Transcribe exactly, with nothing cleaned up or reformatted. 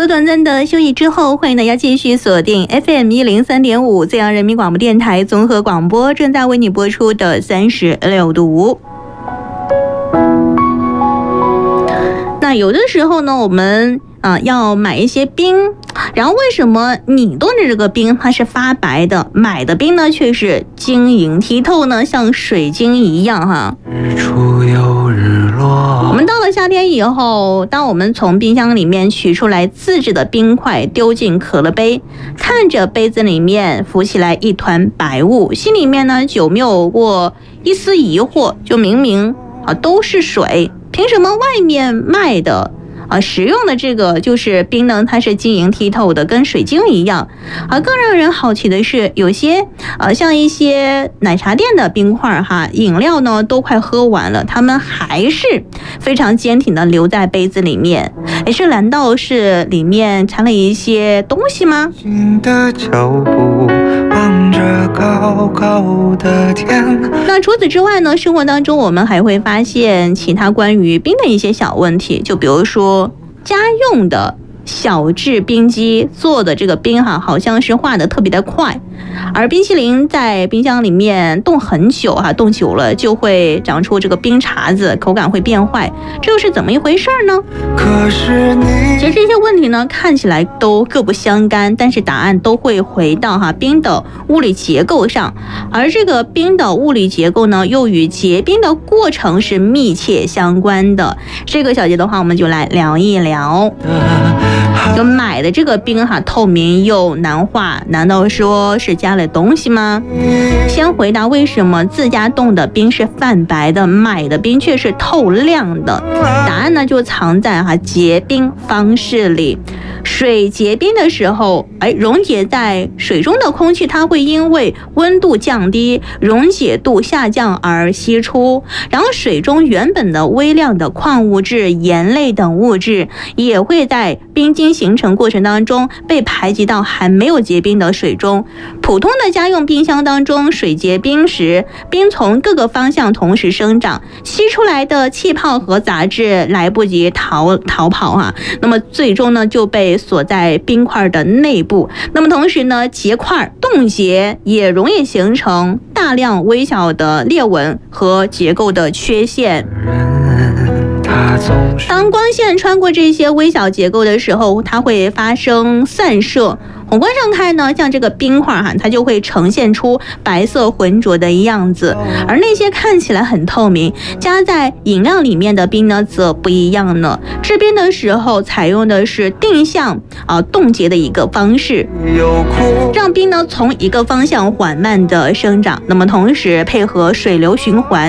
的，短暂的休息之后，欢迎大家继续锁定 F M 一零三点五 浙江人民广播电台综合广播，正在为你播出的三十六度。那有的时候呢，我们啊、呃、要买一些冰，然后为什么你冻的这个冰它是发白的，买的冰呢却是晶莹剔透呢，像水晶一样哈？日出又日落。我们到了夏天以后，当我们从冰箱里面取出来自制的冰块，丢进可乐杯，看着杯子里面浮起来一团白雾，心里面呢有没有过一丝疑惑？就明明啊都是水，凭什么外面卖的啊，使用的这个就是冰呢，它是晶莹剔透的，跟水晶一样。而更让人好奇的是，有些呃像一些奶茶店的冰块哈，饮料呢都快喝完了，他们还是非常坚挺的留在杯子里面。哎，这难道是里面掺了一些东西吗？的脚步望着高高的天。那除此之外呢，生活当中我们还会发现其他关于冰的一些小问题，就比如说家用的小制冰机做的这个冰哈，好像是化的特别的快，而冰淇淋在冰箱里面冻很久哈，冻久了就会长出这个冰碴子，口感会变坏，这又是怎么一回事呢？可是你其实这些问题呢，看起来都各不相干，但是答案都会回到哈冰的物理结构上，而这个冰的物理结构呢，又与结冰的过程是密切相关的。这个小节的话，我们就来聊一聊。就买的这个冰哈，透明又难化，难道说是加了东西吗？先回答为什么自家冻的冰是泛白的，买的冰却是透亮的。答案呢就藏在哈结冰方式里。水结冰的时候，哎，溶解在水中的空气，它会因为温度降低，溶解度下降而析出，然后水中原本的微量的矿物质、盐类等物质也会在冰晶形成过程当中被排挤到还没有结冰的水中。普通的家用冰箱当中，水结冰时，冰从各个方向同时生长，吸出来的气泡和杂质来不及逃逃跑哈、啊，那么最终呢就被锁在冰块的内部。那么同时呢，结块冻结也容易形成大量微小的裂纹和结构的缺陷。当光线穿过这些微小结构的时候，它会发生散射。宏观上看呢，像这个冰块哈，它就会呈现出白色浑浊的样子，而那些看起来很透明加在饮料里面的冰呢，则不一样呢。制冰的时候采用的是定向啊冻结的一个方式，让冰呢从一个方向缓慢的生长，那么同时配合水流循环，